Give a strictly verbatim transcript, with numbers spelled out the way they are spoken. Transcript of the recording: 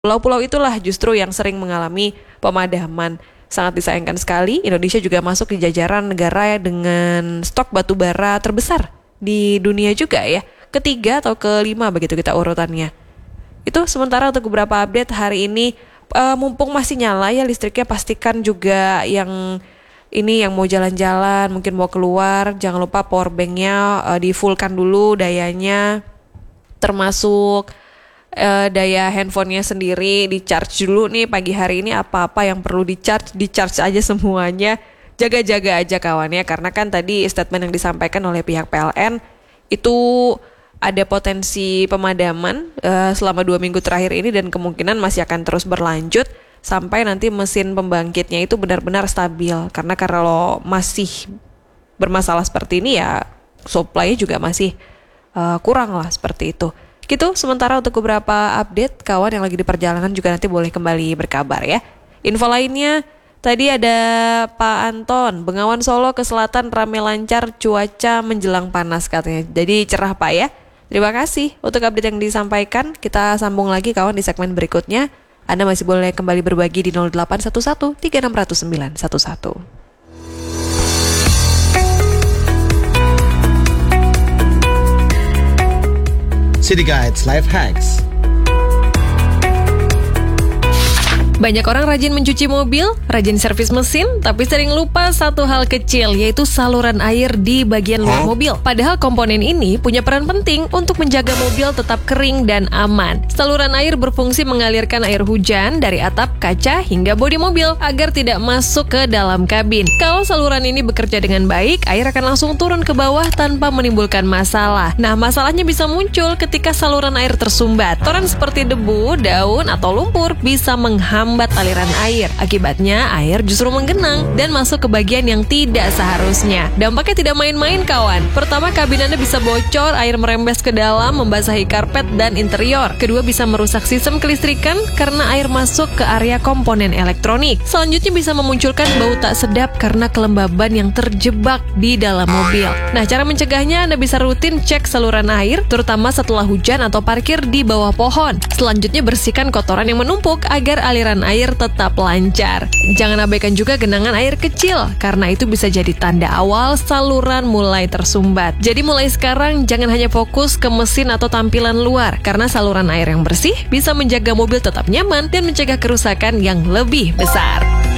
Pulau-pulau itulah justru yang sering mengalami pemadaman. Sangat disayangkan sekali, Indonesia juga masuk di jajaran negara dengan stok batu bara terbesar di dunia juga ya. Ketiga atau kelima begitu kita urutannya. Itu sementara untuk beberapa update hari ini, uh, mumpung masih nyala ya listriknya, pastikan juga yang ini yang mau jalan-jalan, mungkin mau keluar, jangan lupa powerbanknya uh, di fullkan dulu dayanya, termasuk Uh, daya handphonenya sendiri di charge dulu nih pagi hari ini. Apa-apa yang perlu di charge, di charge aja semuanya. Jaga-jaga aja kawan ya, karena kan tadi statement yang disampaikan oleh pihak P L N itu ada potensi pemadaman uh, selama dua minggu terakhir ini, dan kemungkinan masih akan terus berlanjut sampai nanti mesin pembangkitnya itu benar-benar stabil. Karena kalau masih bermasalah seperti ini ya supply-nya juga masih uh, kurang lah seperti itu. Gitu, sementara untuk beberapa update, kawan yang lagi di perjalanan juga nanti boleh kembali berkabar ya. Info lainnya, tadi ada Pak Anton, Bengawan Solo ke selatan rame lancar, cuaca menjelang panas katanya. Jadi cerah Pak ya. Terima kasih untuk update yang disampaikan. Kita sambung lagi kawan di segmen berikutnya. Anda masih boleh kembali berbagi di nol delapan satu satu tiga enam nol sembilan satu satu. City Guides Life Hacks. Banyak orang rajin mencuci mobil, rajin servis mesin, tapi sering lupa satu hal kecil, yaitu saluran air di bagian luar mobil. Padahal komponen ini punya peran penting untuk menjaga mobil tetap kering dan aman. Saluran air berfungsi mengalirkan air hujan dari atap, kaca, hingga bodi mobil agar tidak masuk ke dalam kabin. Kalau saluran ini bekerja dengan baik, air akan langsung turun ke bawah tanpa menimbulkan masalah. Nah, masalahnya bisa muncul ketika saluran air tersumbat. Kotoran seperti debu, daun, atau lumpur bisa menghambat Membat aliran air. Akibatnya air justru menggenang dan masuk ke bagian yang tidak seharusnya. Dampaknya tidak main-main kawan. Pertama, kabin Anda bisa bocor, air merembes ke dalam, membasahi karpet dan interior. Kedua, bisa merusak sistem kelistrikan karena air masuk ke area komponen elektronik. Selanjutnya, bisa memunculkan bau tak sedap karena kelembaban yang terjebak di dalam mobil. Nah, cara mencegahnya Anda bisa rutin cek saluran air, terutama setelah hujan atau parkir di bawah pohon. Selanjutnya, bersihkan kotoran yang menumpuk agar aliran air tetap lancar. Jangan abaikan juga genangan air kecil, karena itu bisa jadi tanda awal saluran mulai tersumbat. Jadi mulai sekarang jangan hanya fokus ke mesin atau tampilan luar, karena saluran air yang bersih bisa menjaga mobil tetap nyaman dan mencegah kerusakan yang lebih besar.